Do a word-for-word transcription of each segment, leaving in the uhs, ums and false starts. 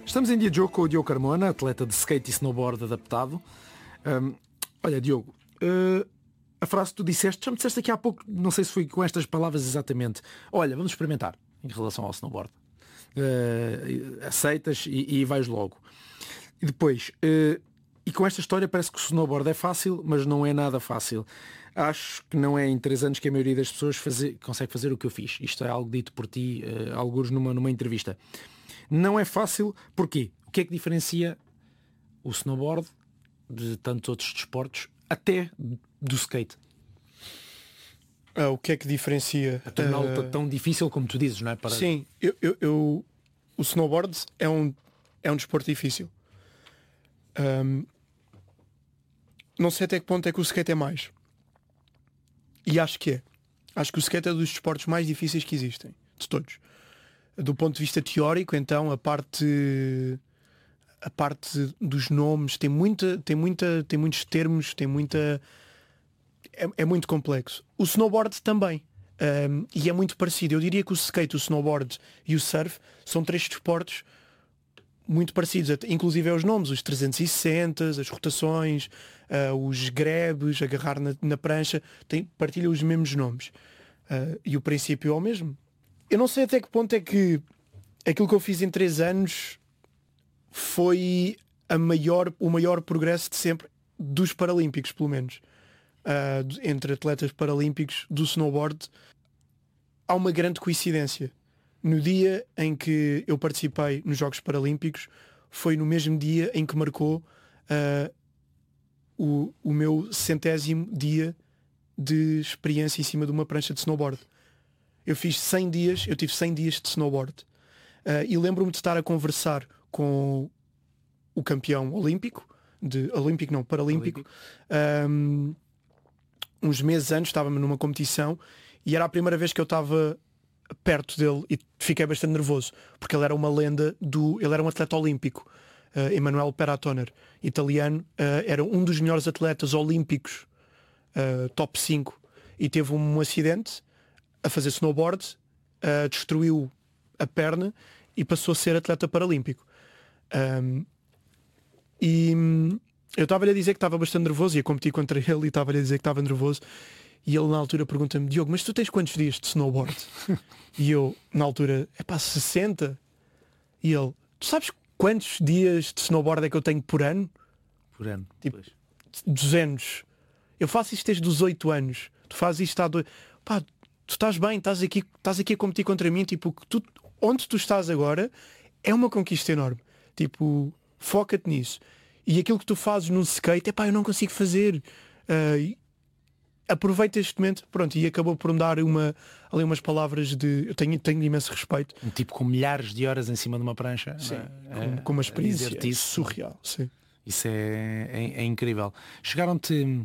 Estamos em dia de jogo com o Diogo Carmona, atleta de skate e snowboard adaptado. Um, olha, Diogo, uh, a frase que tu disseste, já me disseste aqui há pouco, não sei se foi com estas palavras exatamente. Olha, vamos experimentar em relação ao snowboard. Uh, aceitas e, e vais logo. E depois, uh, e com esta história parece que o snowboard é fácil, mas não é nada fácil. Acho que não é em três anos que a maioria das pessoas fazer, consegue fazer o que eu fiz. Isto é algo dito por ti, uh, alguns numa, numa entrevista. Não é fácil, porquê? O que é que diferencia o snowboard de tantos outros desportos, até do skate? Ah, o que é que diferencia? A torná-lo uh... tão difícil como tu dizes, não é? Para... Sim, eu, eu, eu, o snowboard é um, é um desporto difícil. Um, não sei até que ponto é que o skate é mais. E acho que é. Acho que o skate é dos desportos mais difíceis que existem, de todos. Do ponto de vista teórico, então, a parte a parte dos nomes tem muita, tem muita, tem muitos termos, tem muita é, é muito complexo. O snowboard também. Um, e é muito parecido. Eu diria que o skate, o snowboard e o surf são três desportos muito parecidos, inclusive é os nomes, os trezentos e sessenta, as rotações, uh, os grebes, agarrar na, na prancha, tem, partilham os mesmos nomes. Uh, e o princípio é o mesmo. Eu não sei até que ponto é que aquilo que eu fiz em três anos foi a maior, o maior progresso de sempre dos Paralímpicos, pelo menos. Uh, entre atletas paralímpicos do snowboard, há uma grande coincidência. No dia em que eu participei nos Jogos Paralímpicos, foi no mesmo dia em que marcou uh, o, o meu centésimo dia de experiência em cima de uma prancha de snowboard. Eu fiz cem dias, eu tive cem dias de snowboard. Uh, e lembro-me de estar a conversar com o campeão olímpico, de olímpico não, paralímpico, um, uns meses antes, estava-me numa competição e era a primeira vez que eu estava perto dele e fiquei bastante nervoso, porque ele era uma lenda do, ele era um atleta olímpico, uh, Emanuele Peratoner, italiano, uh, era um dos melhores atletas olímpicos, uh, top cinco, e teve um acidente a fazer snowboard, uh, destruiu a perna e passou a ser atleta paralímpico. Um, e eu estava-lhe a dizer que estava bastante nervoso, ia competir contra ele e estava-lhe a dizer que estava nervoso, e ele na altura pergunta-me: Diogo, mas tu tens quantos dias de snowboard? E eu na altura, é pá, sessenta. E ele: tu sabes quantos dias de snowboard é que eu tenho por ano? Por ano, tipo, pois. duzentos. Eu faço isto desde os oito anos. Tu fazes isto há dois... Pá, tu estás bem, estás aqui, estás aqui a competir contra mim, tipo, tu, onde tu estás agora é uma conquista enorme. Tipo, foca-te nisso. E aquilo que tu fazes no skate, é pá, eu não consigo fazer. Uh, aproveita este momento, pronto, e acabou por me dar uma, ali umas palavras de... Eu tenho, tenho imenso respeito. Um tipo com milhares de horas em cima de uma prancha. Sim, é, com, com uma experiência é surreal. Sim. Isso é, é, é incrível. Chegaram-te...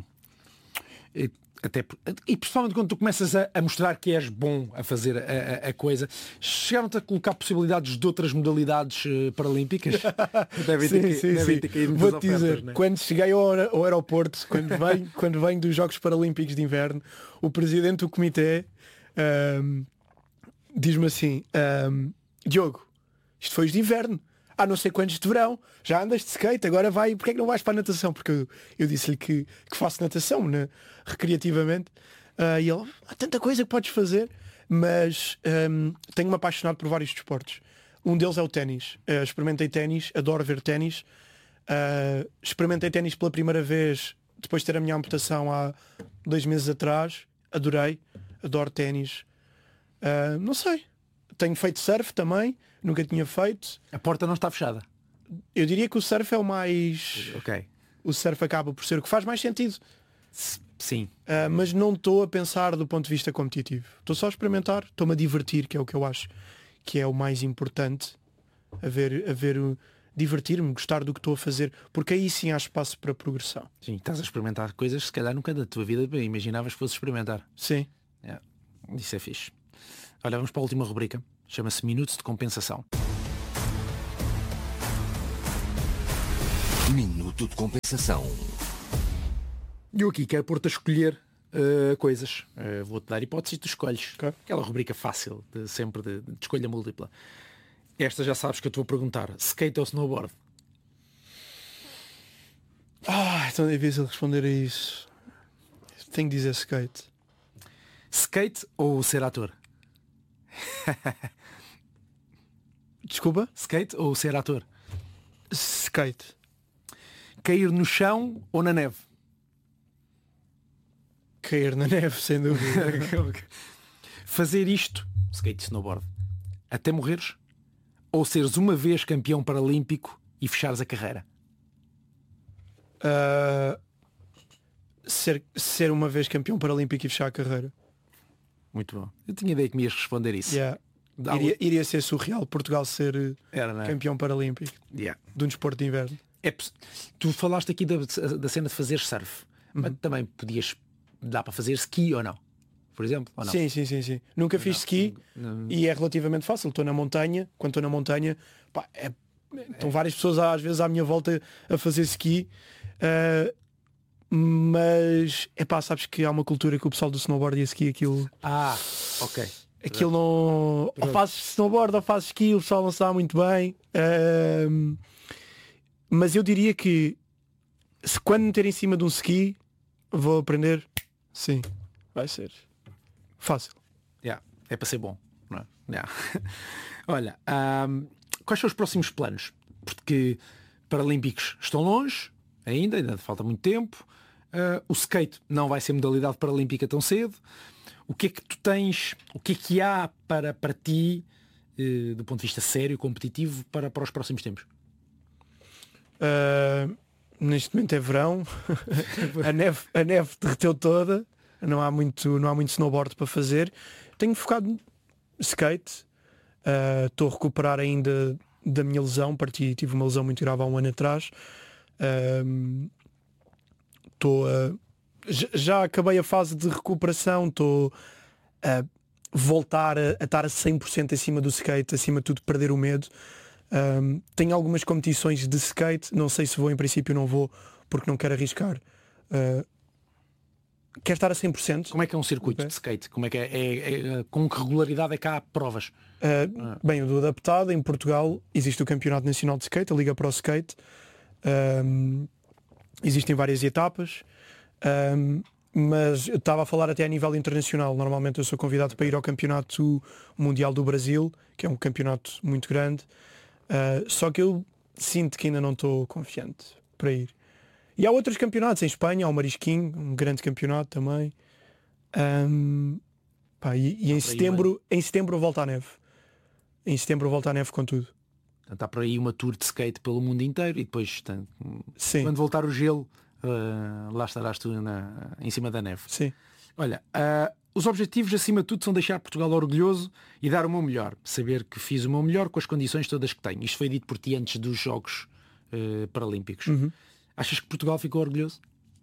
Até, e principalmente quando tu começas a, a mostrar que és bom a fazer a, a, a coisa, chegaram-te a colocar possibilidades de outras modalidades uh, paralímpicas? Devem ter, sim, sim, devem ter caído muitas Vou-te dizer, né? Quando cheguei ao, ao aeroporto, quando venho, quando venho dos Jogos Paralímpicos de Inverno, o presidente do comitê um, diz-me assim: um, Diogo, isto foi os de inverno, há não sei quantos de verão, já andas de skate, agora vai, porque é que não vais para a natação? Porque eu, eu disse-lhe que, que faço natação, né? Recreativamente, uh, e ele: há tanta coisa que podes fazer, mas um, tenho-me apaixonado por vários desportos. Um deles é o ténis. Uh, experimentei ténis, adoro ver ténis. Uh, experimentei ténis pela primeira vez depois de ter a minha amputação há dois meses atrás. Adorei, adoro ténis. Uh, não sei, tenho feito surf também, nunca tinha feito. A porta não está fechada. Eu diria que o surf é o mais... Ok. O surf acaba por ser o que faz mais sentido. Sim. Uh, mas não estou a pensar do ponto de vista competitivo. Estou só a experimentar, estou-me a divertir, que é o que eu acho que é o mais importante. A ver, a ver divertir-me, gostar do que estou a fazer, porque aí sim há espaço para progressão. Sim, estás a experimentar coisas que se calhar nunca da tua vida bem, imaginavas que fosse experimentar. Sim. É. Isso é fixe. Olha, vamos para a última rubrica. Chama-se Minutos de Compensação. Minuto de Compensação. E eu aqui quero pôr-te a escolher uh, coisas. Uh, vou-te dar hipóteses e tu escolhes. Okay. Aquela rubrica fácil, de, sempre de, de escolha múltipla. Esta já sabes que eu te vou perguntar. Skate ou snowboard? Ah, é tão difícil responder a isso. Tenho que dizer skate. Skate ou ser ator? Desculpa? Skate ou ser ator? Skate. Cair no chão ou na neve? Cair na neve, sem dúvida. Fazer isto, skate e snowboard, até morreres? Ou seres uma vez campeão paralímpico e fechares a carreira? Uh, ser, ser uma vez campeão paralímpico e fechar a carreira. Muito bom. Eu tinha ideia que me ias responder isso. Yeah. Iria, iria ser surreal Portugal ser Era, não é? campeão paralímpico Yeah. de um desporto de inverno. É, tu falaste aqui da, da cena de fazer surf, uhum. mas também podias, dá para fazer ski ou não? Por exemplo, ou não? Sim, sim, sim, sim. Nunca fiz não, ski não. E é relativamente fácil. Estou na montanha, quando estou na montanha, pá, é, estão várias pessoas às vezes à minha volta a fazer ski. Uh, mas é pá, sabes que há uma cultura que o pessoal do snowboard e ski aquilo. Ah, ok. Aquilo não. Ou fazes snowboard ou fazes ski, o pessoal não se dá muito bem. Uh, mas eu diria que se quando meter em cima de um ski vou aprender, sim, vai ser fácil. Yeah. É para ser bom, não é? Yeah. Olha, um, quais são os próximos planos? Porque Paralímpicos estão longe ainda, ainda falta muito tempo. Uh, o skate não vai ser modalidade paralímpica tão cedo. O que é que tu tens, o que é que há para, para ti, uh, do ponto de vista sério, competitivo, para, para os próximos tempos? Uh, neste momento é verão. a, neve, a neve derreteu toda. Não há muito, não há muito snowboard para fazer. Tenho focado no skate. Estou uh, a recuperar ainda da minha lesão. Parti, tive uma lesão muito grave há um ano atrás. Estou uh, a já acabei a fase de recuperação, estou a voltar a, a estar a cem por cento acima do skate, acima de tudo perder o medo. Um, tenho algumas competições de skate, não sei se vou, em princípio não vou, porque não quero arriscar. Uh, quero estar a cem por cento. Como é que é um circuito okay. de skate? Como é que é, é, é, com que regularidade é que há provas? Uh, ah. Bem, o do adaptado, em Portugal existe o Campeonato Nacional de Skate, a Liga Pro Skate. Um, existem várias etapas. Um, mas eu estava a falar até a nível internacional. Normalmente eu sou convidado para ir ao Campeonato Mundial do Brasil, que é um campeonato muito grande, uh, só que eu sinto que ainda não estou confiante para ir. E há outros campeonatos em Espanha, há o Marisquinho, um grande campeonato também. Um, pá, e e em, setembro, em setembro eu volto à neve. Em setembro eu volto à neve com tudo. Está por aí uma tour de skate pelo mundo inteiro e depois, Sim. quando voltar o gelo, Uh, lá estarás tu na, em cima da neve. Sim. Olha, uh, os objetivos acima de tudo são deixar Portugal orgulhoso e dar o meu melhor. Saber que fiz o meu melhor com as condições todas que tenho. Isto foi dito por ti antes dos Jogos uh, Paralímpicos. Uhum. Achas que Portugal ficou orgulhoso?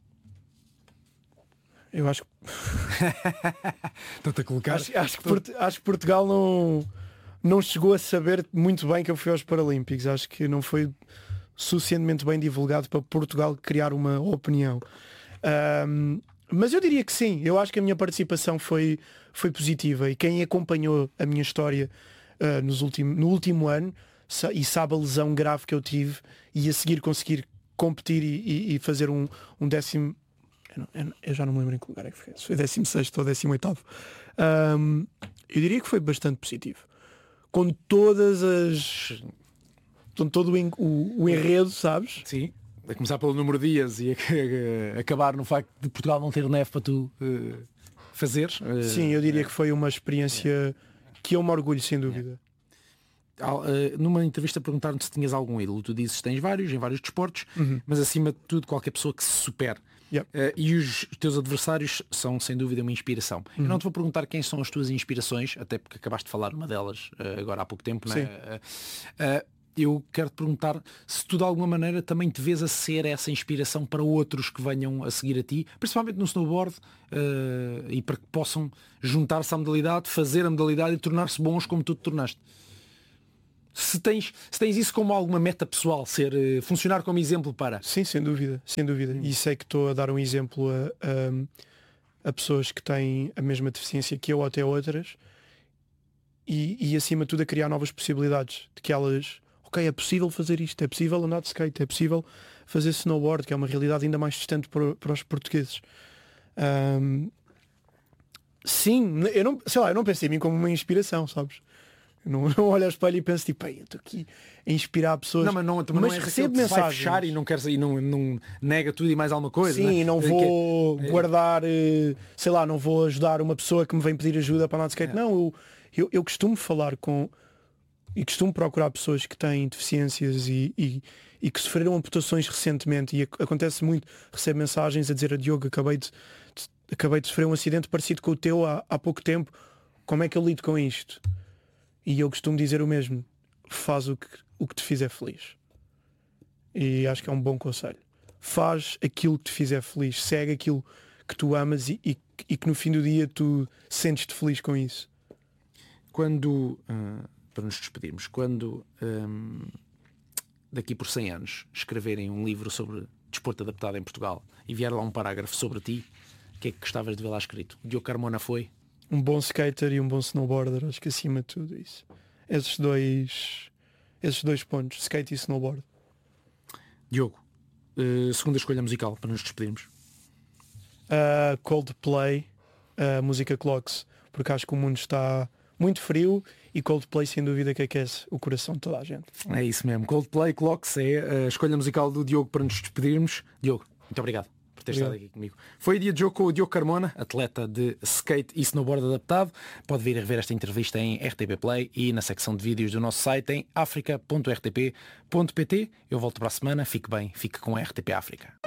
Eu acho que... Estou-te a colocar... Acho, acho, que Port... acho que Portugal não, não chegou a saber muito bem que eu fui aos Paralímpicos. Acho que não foi suficientemente bem divulgado para Portugal criar uma opinião. Um, mas eu diria que sim, eu acho que a minha participação foi, foi positiva e quem acompanhou a minha história uh, nos ultimo, no último ano e sabe a lesão grave que eu tive e a seguir conseguir competir e, e, e fazer um, um décimo, eu, não, eu já não me lembro em que lugar é que foi, foi décimo sexto ou décimo oitavo. Um, eu diria que foi bastante positivo. Com todas as... Então, todo o, o, o enredo, sabes? Sim, a começar pelo número de dias e a, a, a acabar no facto de Portugal não ter neve para tu uh, fazeres. Uh, Sim, eu diria uh, que foi uma experiência uh, que eu me orgulho, sem dúvida. Uh, uh, numa entrevista perguntaram-te se tinhas algum ídolo. Tu dizes que tens vários, em vários desportos, uhum. mas acima de tudo qualquer pessoa que se supere. Yep. Uh, e os teus adversários são sem dúvida uma inspiração. Uhum. Eu não te vou perguntar quem são as tuas inspirações, até porque acabaste de falar uma delas uh, agora há pouco tempo. Sim. Não é? uh, uh, eu quero te perguntar se tu de alguma maneira também te vês a ser essa inspiração para outros que venham a seguir a ti, principalmente no snowboard, uh, e para que possam juntar-se à modalidade, fazer a modalidade e tornar-se bons como tu te tornaste. Se tens, se tens isso como alguma meta pessoal, ser, uh, funcionar como exemplo para... Sim, sem dúvida, sem dúvida. Hum. E sei que estou a dar um exemplo a, a, a pessoas que têm a mesma deficiência que eu ou até outras. e, e acima de tudo a criar novas possibilidades, de que elas, ok, é possível fazer isto, é possível andar de skate, é possível fazer snowboard, que é uma realidade ainda mais distante para, para os portugueses. Um, sim, eu não, sei lá, eu não pensei em mim como uma inspiração, sabes? Eu não, não olho ao espelho e penso tipo, eu estou aqui a inspirar pessoas. Não, mas não, mas mas não é recebo mensagens. Vai mensagens. fechar e não quer e não, não nega tudo e mais alguma coisa. Sim, né? não É vou que é- guardar, eh, sei lá, não vou ajudar uma pessoa que me vem pedir ajuda para andar de skate. É. Não, eu, eu, eu costumo falar com e costumo procurar pessoas que têm deficiências e, e, e que sofreram amputações recentemente, e ac- acontece muito, recebo mensagens a dizer: a Diogo, acabei de, de- acabei de sofrer um acidente parecido com o teu há, há pouco tempo, como é que eu lido com isto? E eu costumo dizer o mesmo: faz o que, o que te fizer feliz. E acho que é um bom conselho. Faz aquilo que te fizer feliz, segue aquilo que tu amas e, e, e que no fim do dia tu sentes-te feliz com isso. Quando, ah, para nos despedirmos, quando hum, daqui por cem anos escreverem um livro sobre desporto adaptado em Portugal e vier lá um parágrafo sobre ti, o que é que gostavas de ver lá escrito? O Diogo Carmona foi? Um bom skater e um bom snowboarder, acho que acima de tudo isso. Esses dois, esses dois pontos, skate e snowboard. Diogo, uh, segunda escolha musical para nos despedirmos. Uh, Coldplay, a uh, música Clocks, porque acho que o mundo está muito frio e Coldplay sem dúvida que aquece o coração de toda a gente. É isso mesmo. Coldplay Clocks é a escolha musical do Diogo para nos despedirmos. Diogo, muito obrigado por ter Obrigado. estado aqui comigo. Foi dia de jogo com o Diogo Carmona, atleta de skate e snowboard adaptado. Pode vir a ver esta entrevista em R T P Play e na secção de vídeos do nosso site em africa ponto r t p ponto p t. Eu volto para a semana. Fique bem, fique com a R T P África.